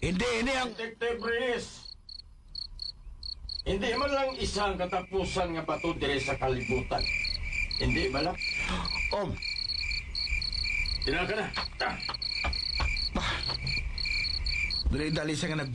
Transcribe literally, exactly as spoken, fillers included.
Hindi, ini ang... Detective Reyes, hindi man lang isang katapusan nga bato dire sa kalibutan. Hindi ba lang? Om, Tira ka na. Ta. dali-dali siya nga nag...